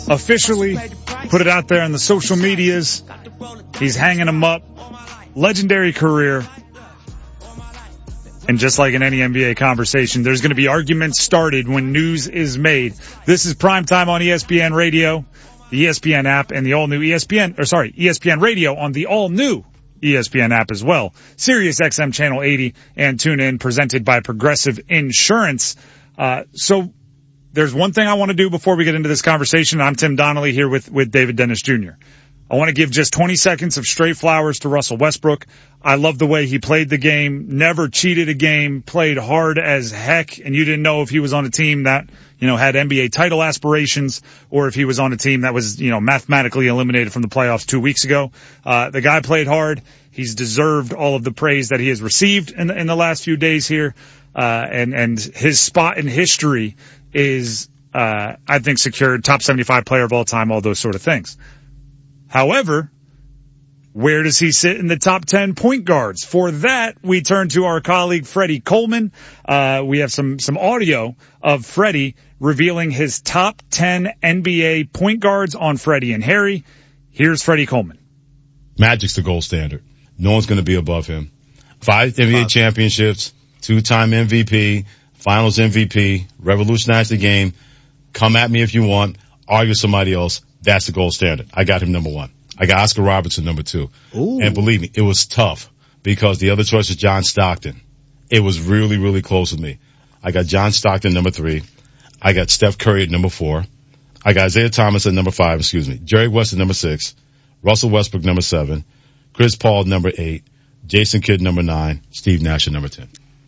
officially put it out there on the social medias. He's hanging them up. Legendary career. And just like in any NBA conversation, there's going to be arguments started when news is made. This is Primetime on ESPN Radio, the ESPN app, and the all-new ESPN Radio on the all-new ESPN app as well. Sirius XM Channel 80 and tune in, presented by Progressive Insurance. So there's one thing I want to do before we get into this conversation. I'm Tim Donnelly here with David Dennis Jr. I want to give just 20 seconds of straight flowers to Russell Westbrook. I love the way he played the game, never cheated a game, played hard as heck, and you didn't know if he was on a team that, had NBA title aspirations or if he was on a team that was, mathematically eliminated from the playoffs 2 weeks ago. The guy played hard. He's deserved all of the praise that he has received in the last few days here. And his spot in history is, I think, secured, top 75 player of all time, all those sort of things. However, where does he sit in the top 10 point guards? For that, we turn to our colleague Freddie Coleman. We have some audio of Freddie revealing his top 10 NBA point guards on Freddie and Harry. Here's Freddie Coleman. Magic's the gold standard. No one's going to be above him. 5 NBA championships, 2-time MVP, finals MVP, revolutionized the game. Come at me if you want. Argue with somebody else. That's the gold standard. I got him number 1. I got Oscar Robertson number 2. Ooh. And believe me, it was tough because the other choice was John Stockton. It was really, really close with me. I got John Stockton number 3. I got Steph Curry at number 4. I got Isaiah Thomas at number 5, Jerry West at number 6. Russell Westbrook number 7. Chris Paul number 8. Jason Kidd number 9. Steve Nash at number 10.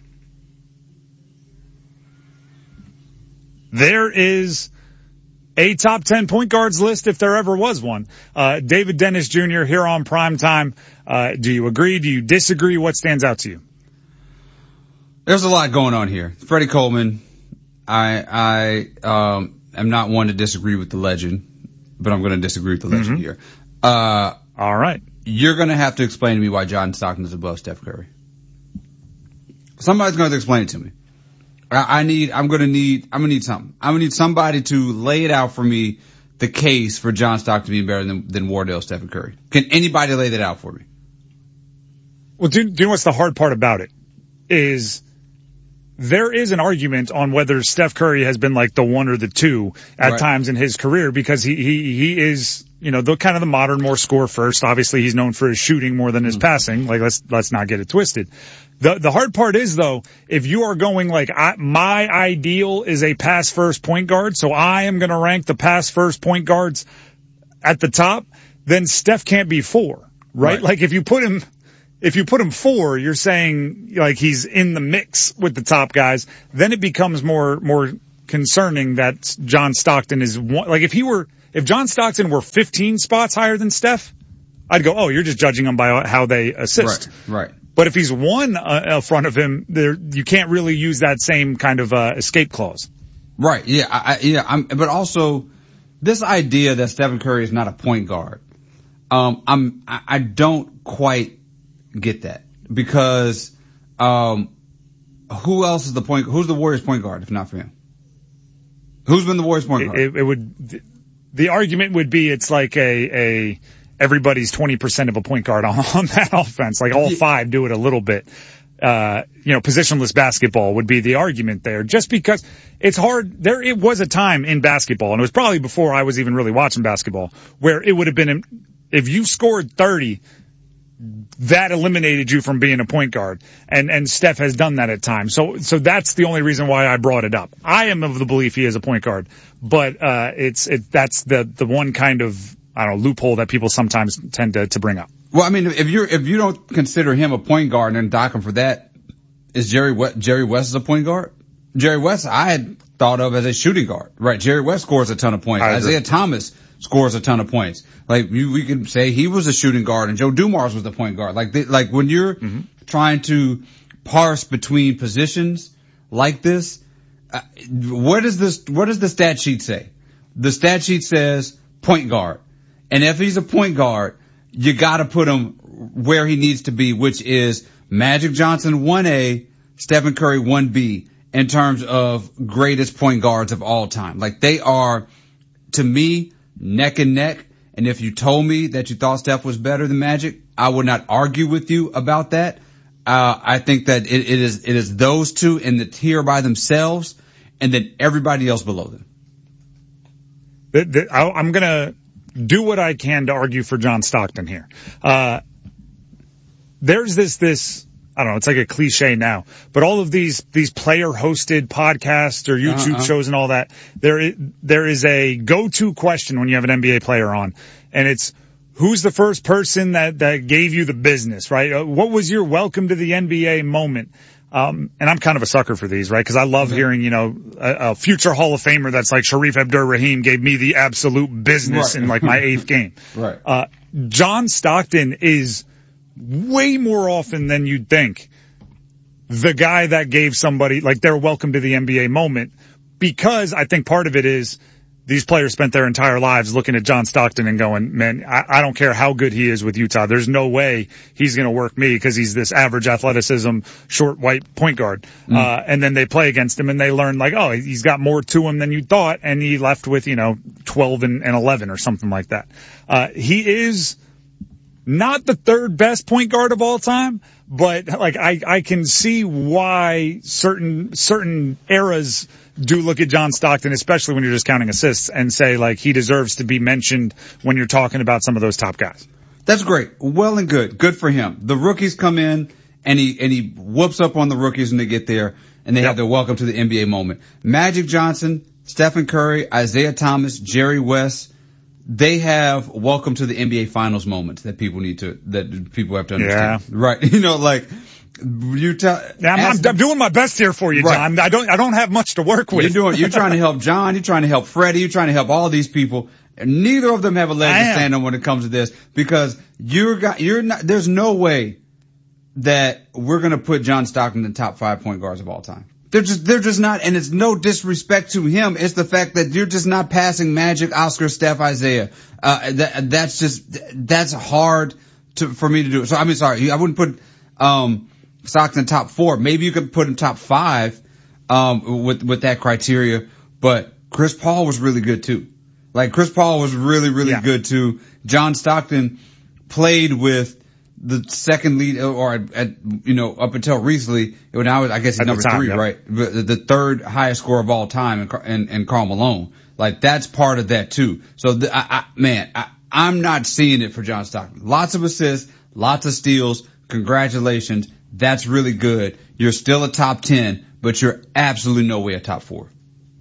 There is a top 10 point guards list if there ever was one. David Dennis Jr. here on Primetime. Do you agree? Do you disagree? What stands out to you? There's a lot going on here. Freddie Coleman, I am not one to disagree with the legend, but I'm going to disagree with the legend here. All right. You're going to have to explain to me why John Stockton is above Steph Curry. Somebody's going to explain it to me. I'm gonna need something. I'm gonna need somebody to lay it out for me, the case for John Stockton being better than Wardell, Stephen Curry. Can anybody lay that out for me? Well, do you know what's the hard part about it? Is there is an argument on whether Steph Curry has been like the 1 or the 2 at times in his career, because he is, the kind of the modern, more score first. Obviously he's known for his shooting more than his passing. Like let's not get it twisted. The hard part is, though, if you are going like, my ideal is a pass first point guard, so I am going to rank the pass first point guards at the top, then Steph can't be 4, right? Like if you put him 4, you're saying like he's in the mix with the top guys. Then it becomes more concerning that John Stockton is one. Like if John Stockton were 15 spots higher than Steph, I'd go, oh, you're just judging them by how they assist. Right. But if he's 1 in front of him, you can't really use that same kind of escape clause. Right. Yeah. But also this idea that Stephen Curry is not a point guard, I don't quite get that, because who else is who's the Warriors point guard if not for him? Who's been the Warriors point guard? The argument would be it's like everybody's 20% of a point guard on that offense. Like all 5 do it a little bit. Positionless basketball would be the argument there, just because it's hard. It was a time in basketball, and it was probably before I was even really watching basketball, where it would have been, if you scored 30, that eliminated you from being a point guard. And Steph has done that at times. So that's the only reason why I brought it up. I am of the belief he is a point guard, but, that's the one kind of, loophole that people sometimes tend to bring up. Well, I mean, if you don't consider him a point guard and dock him for that, is Jerry West a point guard? Jerry West I had thought of as a shooting guard, right? Jerry West scores a ton of points. Isaiah Thomas scores a ton of points. Like we can say he was a shooting guard and Joe Dumars was the point guard. Like when you're trying to parse between positions like this, what does the stat sheet say? The stat sheet says point guard. And if he's a point guard, you gotta put him where he needs to be, which is Magic Johnson 1A, Stephen Curry 1B in terms of greatest point guards of all time. Like they are, to me, neck and neck. And if you told me that you thought Steph was better than Magic, I would not argue with you about that. I think that it is those two in the tier by themselves, and then everybody else below them. I'm gonna do what I can to argue for John Stockton here. There's this, I don't know, it's like a cliche now, but all of these player hosted podcasts or YouTube shows and all that, there is a go-to question when you have an NBA player on, and it's, who's the first person that gave you the business, right? What was your welcome to the NBA moment? And I'm kind of a sucker for these, right? Cause I love hearing, a future Hall of Famer that's like Sharif Abdur-Rahim gave me the absolute business in like my 8th game. Right. John Stockton is way more often than you'd think the guy that gave somebody like their welcome to the NBA moment, because I think part of it is these players spent their entire lives looking at John Stockton and going, man, I don't care how good he is with Utah. There's no way he's going to work me because he's this average athleticism, short white point guard. And then they play against him and they learn like, oh, he's got more to him than you thought. And he left with, 12 and 11 or something like that. He is not the third best point guard of all time, but like I can see why certain eras do look at John Stockton, especially when you're just counting assists, and say like he deserves to be mentioned when you're talking about some of those top guys. That's great. Well and good. Good for him. The rookies come in and he whoops up on the rookies when they get there and they have their welcome to the NBA moment. Magic Johnson, Stephen Curry, Isaiah Thomas, Jerry West, they have welcome to the NBA finals moments that people have to understand. Yeah. Right. I'm doing my best here for you, John. Right. I don't have much to work with. You're trying to help John. You're trying to help Freddie. You're trying to help all these people. And neither of them have a leg to stand on when it comes to this, because there's no way that we're going to put John Stockton in the top 5 point guards of all time. They're just not, and it's no disrespect to him. It's the fact that you're just not passing Magic, Oscar, Steph, Isaiah. That's hard for me to do. So, I mean, sorry, I wouldn't put, Stockton top 4. Maybe you could put him top 5, with that criteria, but Chris Paul was really good too. Like Chris Paul was really, really good too. John Stockton played with the second lead, or up until recently, when I guess he's number 3, right? The third highest scorer of all time, and Karl Malone. Like that's part of that too. So I'm not seeing it for John Stockton. Lots of assists, lots of steals. Congratulations. That's really good. You're still a top 10, but you're absolutely no way a top 4.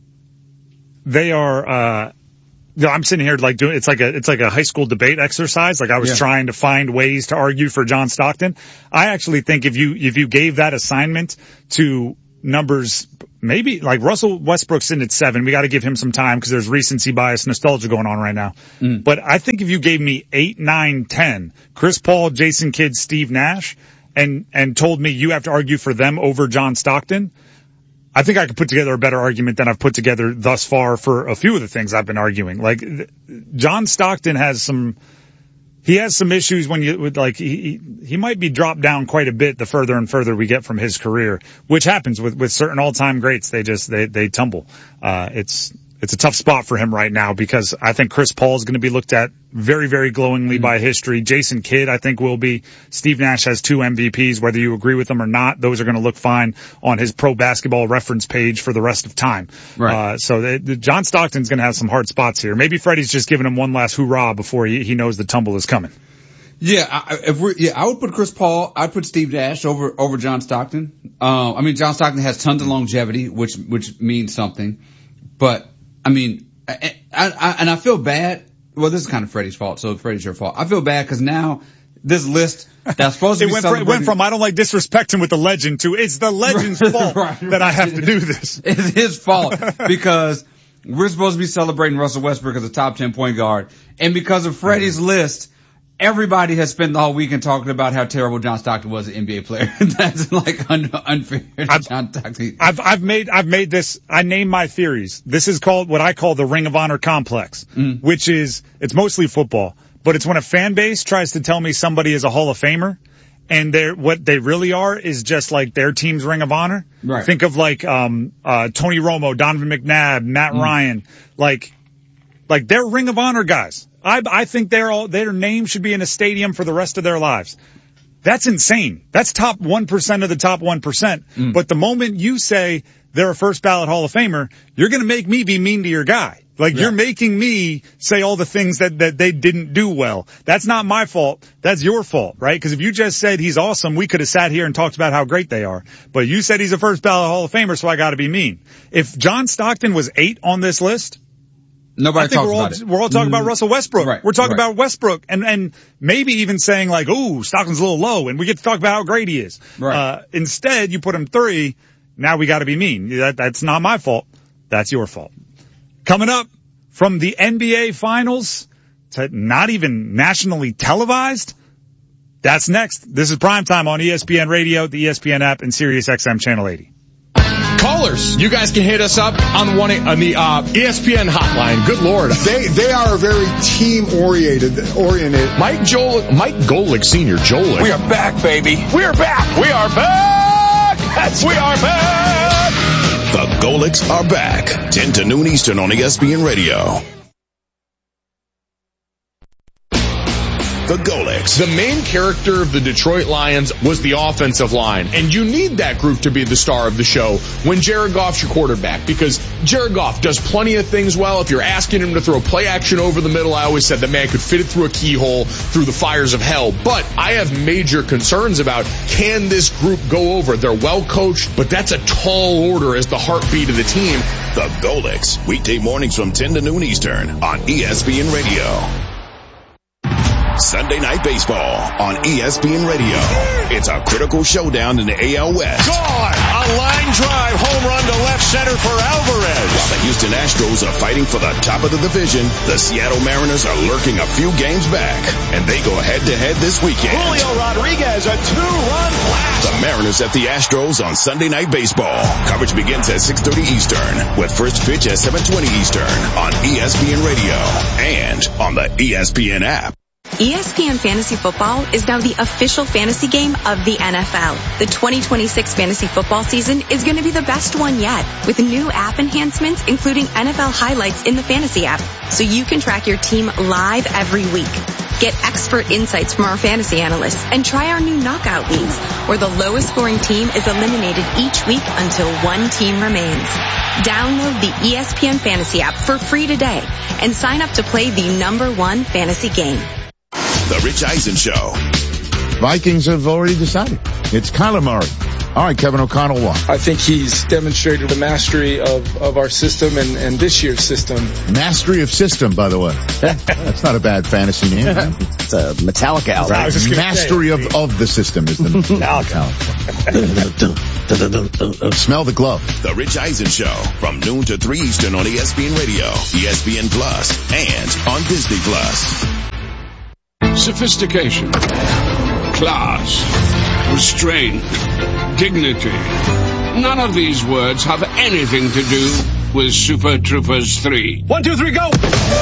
They are, I'm sitting here like doing, it's like a high school debate exercise. Like I was trying to find ways to argue for John Stockton. I actually think if you gave that assignment to numbers, maybe like Russell Westbrook's in at 7, we got to give him some time because there's recency bias, nostalgia going on right now. But I think if you gave me 8, 9, 10, Chris Paul, Jason Kidd, Steve Nash, and told me you have to argue for them over John Stockton, I think I could put together a better argument than I've put together thus far for a few of the things I've been arguing. Like John Stockton has some issues when he might be dropped down quite a bit the further and further we get from his career, which happens with certain all-time greats. They tumble. It's a tough spot for him right now because I think Chris Paul is going to be looked at very, very glowingly by history. Jason Kidd, I think, will be. Steve Nash has 2 MVPs, whether you agree with them or not. Those are going to look fine on his Pro Basketball Reference page for the rest of time. Right. So John Stockton's going to have some hard spots here. Maybe Freddie's just giving him one last hoorah before he knows the tumble is coming. Yeah, I would put Chris Paul. I'd put Steve Nash over John Stockton. John Stockton has tons of longevity, which means something, but. I feel bad. Well, this is kind of Freddie's fault, so Freddie's your fault. I feel bad because now this list that's supposed to be it went from I don't like disrespecting with the legend to it's the legend's fault that I have to do this. It's his fault because we're supposed to be celebrating Russell Westbrook as a top 10 point guard, and because of Freddie's list, everybody has spent the whole weekend talking about how terrible John Stockton was an NBA player. That's like unfair to John Stockton. I've made this, I name my theories. This is called what I call the Ring of Honor complex, which is, it's mostly football, but it's when a fan base tries to tell me somebody is a Hall of Famer and what they really are is just like their team's Ring of Honor. Right. Think of like, Tony Romo, Donovan McNabb, Matt Ryan, like, Like, they're Ring of Honor guys. I think their name should be in a stadium for the rest of their lives. That's insane. That's top 1% of the top 1%. But the moment you say they're a first ballot Hall of Famer, you're going to make me be mean to your guy. Like, you're making me say all the things that they didn't do well. That's not my fault. That's your fault, right? Because if you just said he's awesome, we could have sat here and talked about how great they are. But you said he's a first ballot Hall of Famer, so I got to be mean. If John Stockton was 8 on this list, nobody talks about it. We're all talking about Russell Westbrook. Right, we're talking about Westbrook and maybe even saying like, ooh, Stockton's a little low, and we get to talk about how great he is. Right. Instead, you put him 3. Now we got to be mean. That's not my fault. That's your fault. Coming up, from the NBA Finals to not even nationally televised, that's next. This is Primetime on ESPN Radio, the ESPN app, and Sirius XM Channel 80. Callers, you guys can hit us up on the ESPN hotline. Good Lord. They are very team oriented. Mike Golick Sr. Jolick. We are back, baby. We are back. We are back. We are back. The Golicks are back. 10 to noon Eastern on ESPN Radio. The Golicks. The main character of the Detroit Lions was the offensive line, and you need that group to be the star of the show when Jared Goff's your quarterback, because Jared Goff does plenty of things well. If you're asking him to throw play action over the middle, I always said the man could fit it through a keyhole through the fires of hell. But I have major concerns about, can this group go over? They're well coached, but that's a tall order as the heartbeat of the team. The Golicks, weekday mornings from 10 to noon Eastern on ESPN Radio. Sunday Night Baseball on ESPN Radio. It's a critical showdown in the AL West. Gone! A line drive home run to left center for Alvarez. While the Houston Astros are fighting for the top of the division, the Seattle Mariners are lurking a few games back, and they go head-to-head this weekend. Julio Rodriguez, a 2-run blast. The Mariners at the Astros on Sunday Night Baseball. Coverage begins at 6:30 Eastern, with first pitch at 7:20 Eastern on ESPN Radio and on the ESPN app. ESPN Fantasy Football is now the official fantasy game of the NFL. The 2026 fantasy football season is going to be the best one yet, with new app enhancements including NFL highlights in the fantasy app, so you can track your team live every week. Get expert insights from our fantasy analysts and try our new knockout leagues, where the lowest scoring team is eliminated each week until one team remains. Download the ESPN Fantasy app for free today and sign up to play the #1 fantasy game. The Rich Eisen Show. Vikings have already decided. It's Kyler Murray. All right, Kevin O'Connell won. I think he's demonstrated the mastery of our system and this year's system. Mastery of system, by the way. That's not a bad fantasy name. It's a Metallica album. Right. Mastery of the system is the Metallica. Smell the glove. The Rich Eisen Show from noon to 3 Eastern on ESPN Radio, ESPN Plus, and on Disney Plus. Sophistication, class, restraint, dignity. None of these words have anything to do with Super Troopers 3. 1, 2, 3, go!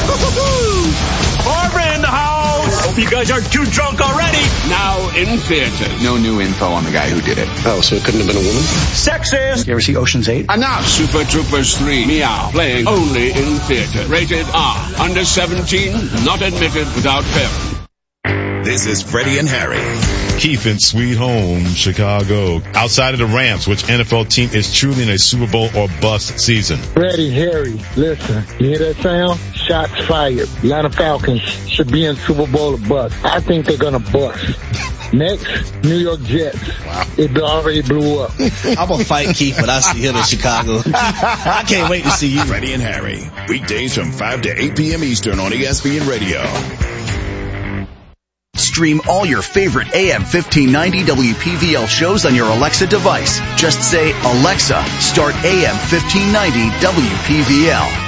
Barbara in the house! Hope you guys aren't too drunk already. Now in theaters. No new info on the guy who did it. Oh, so it couldn't have been a woman? Sexist! You ever see Ocean's 8? Enough! Super Troopers 3, Meow, playing only in theater. Rated R. Under 17, not admitted without parent. This is Freddie and Harry. Keeping Sweet Home, Chicago. Outside of the Rams, which NFL team is truly in a Super Bowl or bust season? Freddie, Harry, listen, you hear that sound? Shots fired. Atlanta Falcons should be in Super Bowl or bust. I think they're going to bust. Next, New York Jets. Wow. It already blew up. I'm going to fight Keith when I see him in Chicago. I can't wait to see you. Freddie and Harry. Weekdays from 5 to 8 p.m. Eastern on ESPN Radio. Stream all your favorite AM 1590 WPVL shows on your Alexa device. Just say, Alexa, start AM 1590 WPVL.